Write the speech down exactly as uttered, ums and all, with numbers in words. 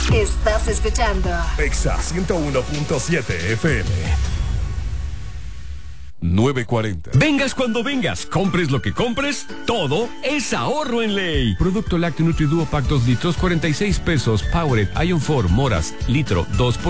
Estás escuchando Exa ciento uno punto siete F M. nueve cuarenta. Vengas cuando vengas, compres lo que compres, todo es ahorro en Ley. Producto lácteo Nutriduo Pack dos litros, cuarenta y seis pesos. Powerade Iron cuatro Moras, litro, dos por